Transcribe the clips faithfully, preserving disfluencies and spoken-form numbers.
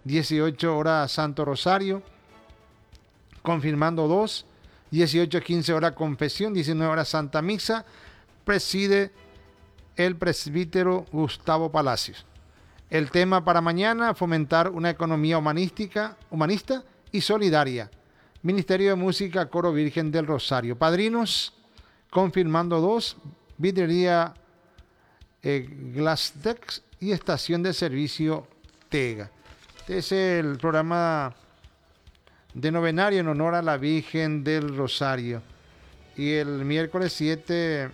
dieciocho horas Santo Rosario, confirmando dos, dieciocho quince horas confesión, diecinueve horas Santa Misa, preside el presbítero Gustavo Palacios. El tema para mañana, fomentar una economía humanística, humanista y solidaria. Ministerio de Música, Coro Virgen del Rosario. Padrinos, confirmando dos, vidrería eh, Glastex y estación de servicio Tega. Este es el programa de novenario en honor a la Virgen del Rosario. Y el miércoles siete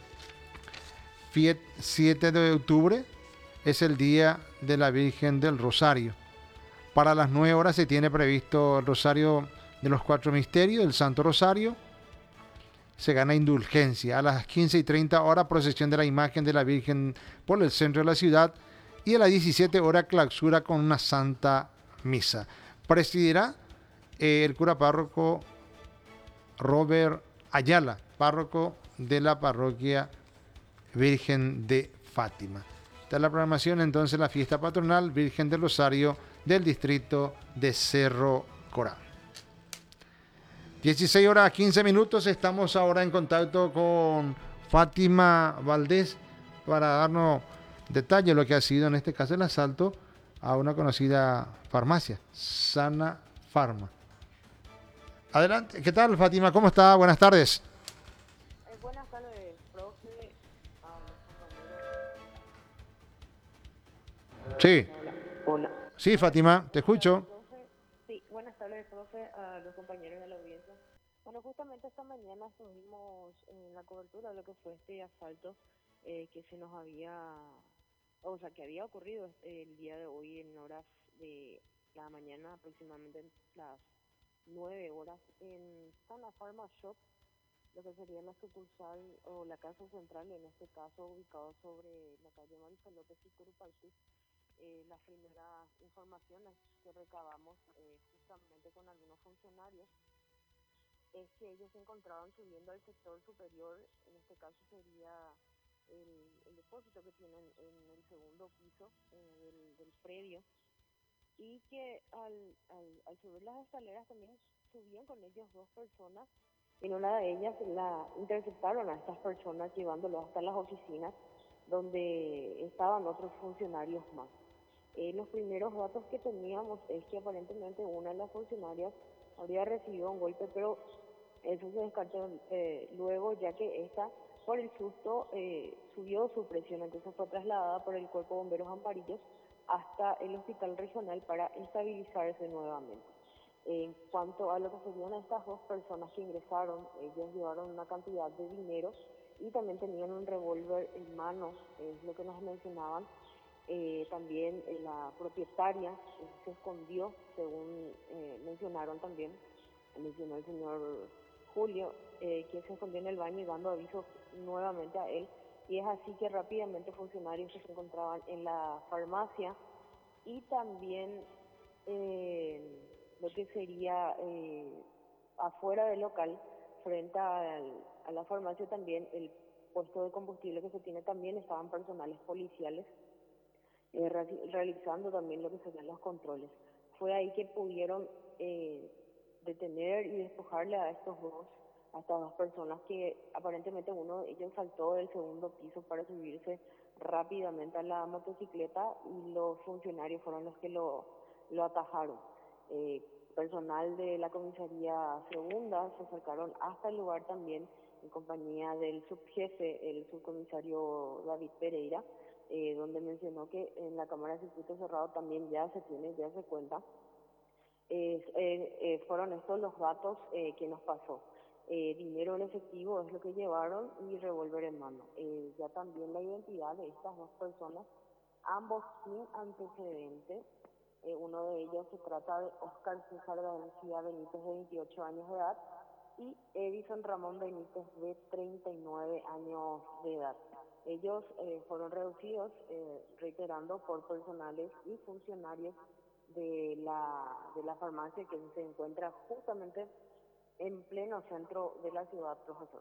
de octubre es el día de la Virgen del Rosario. Para las nueve horas se tiene previsto el Rosario de los Cuatro Misterios, el Santo Rosario. Se gana indulgencia. A las quince y treinta horas, procesión de la imagen de la Virgen por el centro de la ciudad. Y a las diecisiete horas, clausura con una Santa Misa. Presidirá eh, el cura párroco Robert Ayala, párroco de la parroquia Virgen de Fátima. Esta es la programación, entonces, la fiesta patronal Virgen del Rosario del distrito de Cerro Corá. dieciséis horas quince minutos, estamos ahora en contacto con Fátima Valdés para darnos detalles de lo que ha sido en este caso el asalto a una conocida farmacia, Sana Farma. Adelante, ¿qué tal, Fátima? ¿Cómo está? Buenas tardes. Eh, buenas tardes, profe. A los compañeros. Sí, Hola. Hola. sí, Fátima, te escucho. Profe. Sí, buenas tardes, profe, a los compañeros de la audiencia. Bueno, justamente esta mañana estuvimos en la cobertura de lo que fue este asalto eh, que se nos había, o sea, que había ocurrido el día de hoy en horas de la mañana, aproximadamente las nueve horas, en Sana Pharma Shop, lo que sería la sucursal o la casa central, en este caso ubicado sobre la calle Marisol López y Curupaytí. Eh, las primeras informaciones que recabamos eh, justamente con algunos funcionarios es que ellos se encontraban subiendo al sector superior, en este caso sería el, el depósito que tienen en el segundo piso eh, del, del predio, y que al, al, al subir las escaleras también subían con ellos dos personas. En una de ellas la interceptaron a estas personas llevándolos hasta las oficinas donde estaban otros funcionarios más. Eh, los primeros datos que teníamos es que aparentemente una de las funcionarias habría recibido un golpe, pero eso se descartó eh, luego, ya que esta, por el susto, eh, subió su presión, entonces fue trasladada por el Cuerpo de Bomberos Amparillos hasta el hospital regional para estabilizarse nuevamente. En cuanto a lo que serían estas dos personas que ingresaron, ellos llevaron una cantidad de dinero y también tenían un revólver en manos, es lo que nos mencionaban. Eh, también eh, la propietaria eh, se escondió, según eh, mencionaron también, mencionó el señor Julio, eh, que se escondió en el baño y dando aviso nuevamente a él. Y es así que rápidamente funcionarios que se encontraban en la farmacia y también eh, lo que sería eh, afuera del local, frente al, a la farmacia, también el puesto de combustible que se tiene, también estaban personales policiales eh, re realizando también lo que serían los controles. Fue ahí que pudieron eh, detener y despojarle a estos dos, a estas dos personas, que aparentemente uno de ellos saltó del segundo piso para subirse rápidamente a la motocicleta y los funcionarios fueron los que lo, lo atajaron. Eh, personal de la comisaría segunda se acercaron hasta el lugar también en compañía del subjefe, el subcomisario David Pereira, eh, donde mencionó que en la cámara de circuito cerrado también ya se tiene, ya se cuenta. Eh, eh, eh, fueron estos los datos eh, que nos pasó. Eh, dinero en efectivo es lo que llevaron y revólver en mano. Eh, ya también la identidad de estas dos personas, ambos sin antecedentes. Eh, uno de ellos se trata de Oscar César García Benítez, de veintiocho años de edad, y Edison Ramón Benítez, de treinta y nueve años de edad. Ellos eh, fueron reducidos, eh, reiterando, por personales y funcionarios de la, de la farmacia que se encuentra justamente en pleno centro de la ciudad, profesor.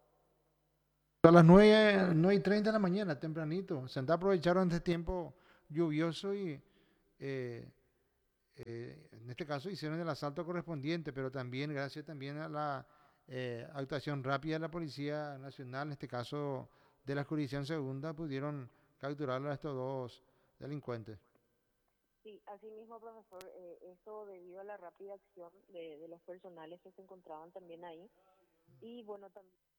A las nueve, nueve y treinta de la mañana, tempranito. Se aprovecharon este tiempo lluvioso y eh, eh, en este caso hicieron el asalto correspondiente, pero también gracias también a la eh, actuación rápida de la Policía Nacional, en este caso de la Jurisdicción Segunda, pudieron capturar a estos dos delincuentes. Sí, así mismo, profesor, eh, esto debido a la rápida acción de, de los personales que se encontraban también ahí. Y bueno, también